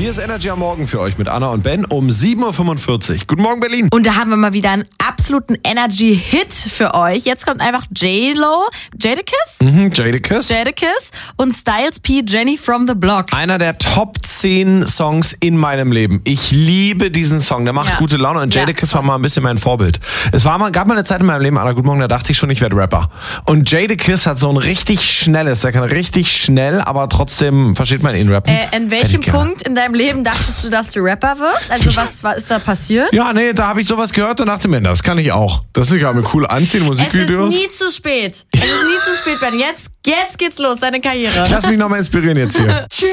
Hier ist Energy am Morgen für euch mit Anna und Ben um 7.45 Uhr. Guten Morgen, Berlin. Und da haben wir mal wieder einen absoluten Energy-Hit für euch. Jetzt kommt einfach J-Lo, Jadakiss und Styles P, Jenny from the Block. Einer der Top 10 Songs in meinem Leben. Ich liebe diesen Song, der macht gute Laune und Jadakiss war mal ein bisschen mein Vorbild. Gab mal eine Zeit in meinem Leben, Anna, guten Morgen, da dachte ich schon, ich werde Rapper. Und Jadakiss hat so ein richtig schnelles, der kann richtig schnell, aber trotzdem versteht man ihn rappen. In welchem Punkt in deinem Leben dachtest du, dass du Rapper wirst? Also was ist da passiert? Ja, nee, da habe ich sowas gehört und dachte mir, das kann ich auch. Das kann mir cool anziehen, Musikvideos. Es ist nie zu spät. Ben. Jetzt geht's los, deine Karriere. Lass mich nochmal inspirieren jetzt hier.